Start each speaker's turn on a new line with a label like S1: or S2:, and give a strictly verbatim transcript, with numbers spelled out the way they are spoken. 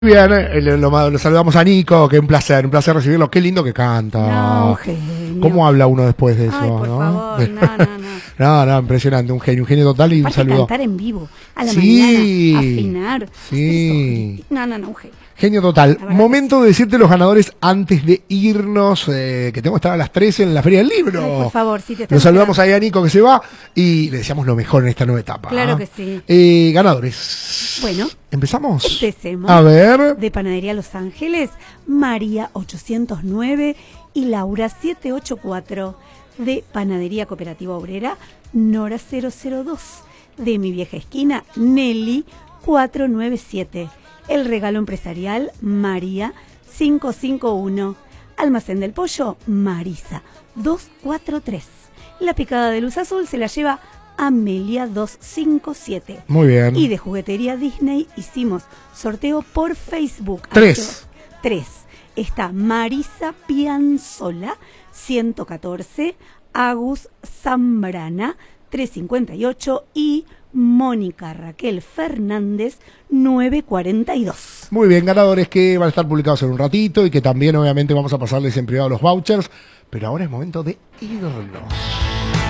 S1: Bien, eh, lo, lo, lo saludamos a Nico, que un placer, un placer recibirlo. Qué lindo que canta.
S2: No, un genio.
S1: ¿Cómo habla uno después de eso?
S2: Ay, por
S1: ¿no?
S2: favor, no, no, no.
S1: no, no, impresionante, un genio, un genio total y
S2: Aparte
S1: un saludo.
S2: cantar en vivo, a la
S1: Sí,
S2: mañana, afinar.
S1: sí.
S2: Eso, no, no, no, un genio.
S1: Genio total. Momento de decirte los ganadores antes de irnos, eh, que tengo que estar a las trece en la Feria del Libro.
S2: Ay, por favor, sí, te
S1: Lo saludamos ahí a Nico que se va y le deseamos lo mejor en esta nueva etapa.
S2: Claro
S1: ¿eh?
S2: que sí.
S1: Eh, ganadores.
S2: Bueno.
S1: ¿Empezamos?
S2: Empecemos.
S1: A ver.
S2: De Panadería Los Ángeles, María ochocientos nueve y Laura setecientos ochenta y cuatro. De Panadería Cooperativa Obrera, Nora cero cero dos. De Mi Vieja Esquina, Nelly cuatrocientos noventa y siete. El Regalo Empresarial, María quinientos cincuenta y uno. Almacén del Pollo, Marisa doscientos cuarenta y tres. La Picada de Luz Azul se la lleva Amelia doscientos cincuenta y siete.
S1: Muy bien.
S2: Y de Juguetería Disney hicimos sorteo por Facebook.
S1: Tres.
S2: Tres. Está Marisa Pianzola, ciento catorce. Agus Zambrana, trescientos cincuenta y ocho. Y Mónica Raquel Fernández, novecientos cuarenta y dos.
S1: Muy bien, ganadores que van a estar publicados en un ratito y que también obviamente vamos a pasarles en privado los vouchers. Pero ahora es momento de irnos.